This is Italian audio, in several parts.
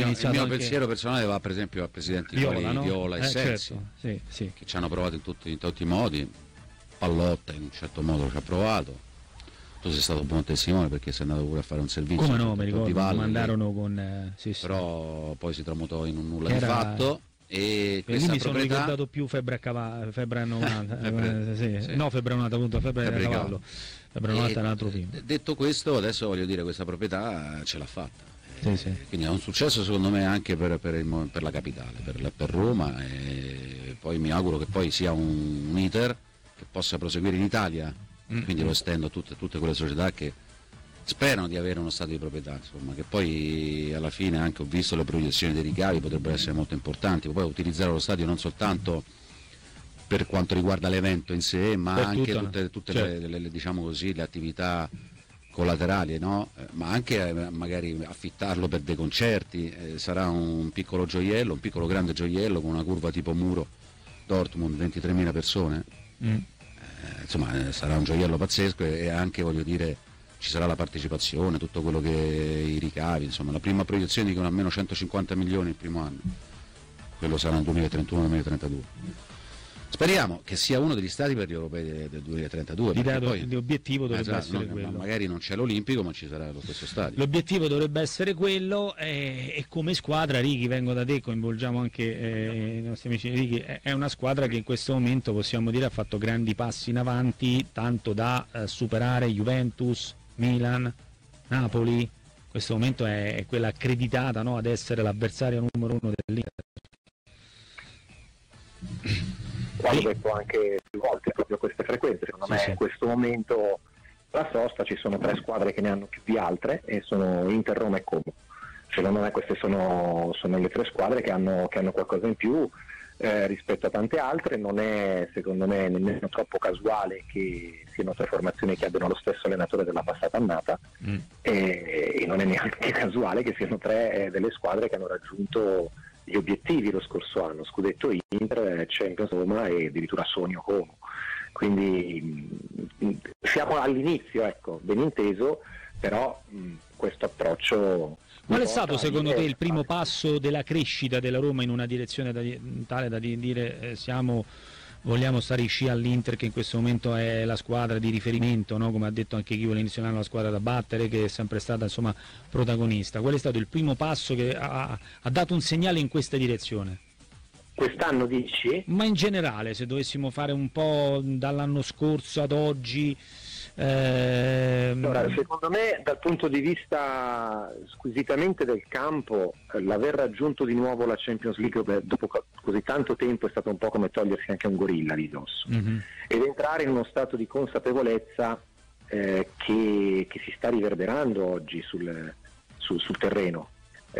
iniziato mio anche... pensiero personale va per esempio al presidente Viola, no? Viola e Sensi, certo. Sì. che ci hanno provato in tutti i modi. Pallotta in un certo modo ci ha provato. Tu sei stato buon testimone perché sei andato pure a fare un servizio. Come no, mi ricordo, mandarono con... Però poi si tramutò in un nulla di fatto. E lì mi sono ricordato più febbre a cavallo, febbre a 90, no febbre a 90 appunto, febbre a cavallo, febbre a 90 è un altro film. Detto questo, adesso voglio dire, questa proprietà ce l'ha fatta. Sì. Quindi è un successo secondo me anche per la capitale, per Roma, e poi mi auguro che poi sia un iter che possa proseguire in Italia, quindi lo estendo a tutte quelle società che sperano di avere uno stato di proprietà, insomma, che poi alla fine anche ho visto le proiezioni dei ricavi potrebbero essere molto importanti, poi utilizzare lo stadio non soltanto per quanto riguarda l'evento in sé, ma per anche tutte certo. le diciamo così, le attività collaterali, no? Ma anche magari affittarlo per dei concerti, sarà un piccolo gioiello, un piccolo grande gioiello con una curva tipo muro Dortmund, 23.000 persone, insomma sarà un gioiello pazzesco e anche voglio dire ci sarà la partecipazione, tutto quello che i ricavi, insomma la prima proiezione dicono almeno 150 milioni il primo anno, quello sarà nel 2031-2032. Speriamo che sia uno degli stati per gli europei del 2032. L'obiettivo dovrebbe essere quello. Magari non c'è l'Olimpico, ma ci sarà lo stesso stadio. L'obiettivo dovrebbe essere quello e come squadra, Righi, vengo da te, coinvolgiamo anche i nostri amici. Righi, è una squadra che in questo momento possiamo dire ha fatto grandi passi in avanti, tanto da superare Juventus, Milan, Napoli. In questo momento è quella accreditata, no, ad essere l'avversario numero uno dell'Inter. L'ho detto anche più volte proprio queste frequenze, secondo me in questo momento la sosta ci sono 3 squadre che ne hanno più di altre e sono Inter, Roma e Como. Secondo me queste sono le 3 squadre che hanno qualcosa in più rispetto a tante altre. Non è secondo me nemmeno troppo casuale che siano 3 formazioni che abbiano lo stesso allenatore della passata annata e non è neanche casuale che siano 3 delle squadre che hanno raggiunto gli obiettivi lo scorso anno, scudetto Inter, Champions Roma e addirittura Sonio Como. Quindi siamo all'inizio, ecco, ben inteso, però questo approccio... Qual è stato secondo te il primo passo della crescita della Roma in una direzione tale da dire vogliamo stare in sci all'Inter, che in questo momento è la squadra di riferimento, no? Come ha detto anche chi vuole iniziare la squadra da battere, che è sempre stata insomma protagonista. Qual è stato il primo passo che ha dato un segnale in questa direzione? Quest'anno dici? Ma in generale, se dovessimo fare un po' dall'anno scorso ad oggi... Allora, secondo me dal punto di vista squisitamente del campo, l'aver raggiunto di nuovo la Champions League dopo così tanto tempo è stato un po' come togliersi anche un gorilla di dosso ed entrare in uno stato di consapevolezza che si sta riverberando oggi sul terreno.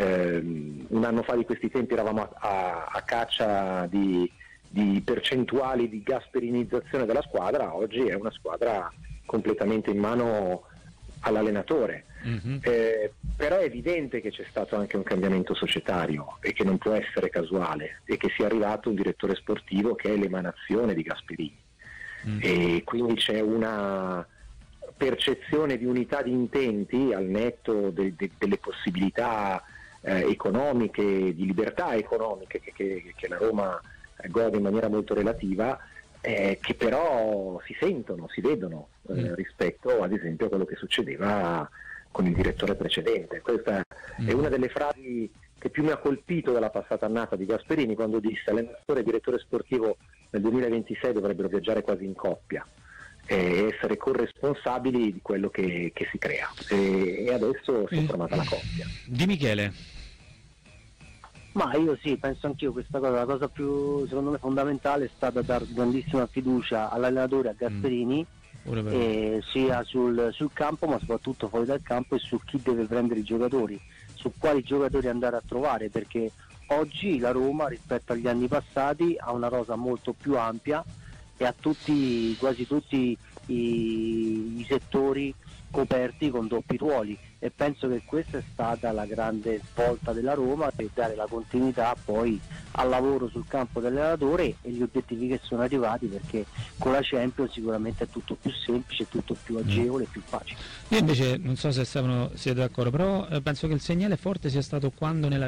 Un anno fa di questi tempi eravamo a caccia di percentuali di gasperinizzazione della squadra, oggi è una squadra completamente in mano all'allenatore, però è evidente che c'è stato anche un cambiamento societario e che non può essere casuale e che sia arrivato un direttore sportivo che è l'emanazione di Gasperini e quindi c'è una percezione di unità di intenti al netto delle possibilità economiche, di libertà economiche che la Roma gode in maniera molto relativa, che però si sentono, si vedono rispetto ad esempio a quello che succedeva con il direttore precedente. Questa è una delle frasi che più mi ha colpito della passata annata di Gasperini, quando disse: allenatore e direttore sportivo nel 2026 dovrebbero viaggiare quasi in coppia e essere corresponsabili di quello che si crea, e adesso si è formata la coppia. Di Michele. Ma io sì, penso anch'io questa cosa. La cosa più secondo me fondamentale è stata dar grandissima fiducia all'allenatore, a Gasperini, sia sul campo ma soprattutto fuori dal campo, e su chi deve prendere i giocatori, su quali giocatori andare a trovare, perché oggi la Roma rispetto agli anni passati ha una rosa molto più ampia e ha quasi tutti i settori coperti con doppi ruoli, e penso che questa è stata la grande svolta della Roma, per dare la continuità poi al lavoro sul campo dell'allenatore e gli obiettivi che sono arrivati, perché con la Champions sicuramente è tutto più semplice, tutto più agevole, più facile. Io invece non so se siete d'accordo, però penso che il segnale forte sia stato quando nella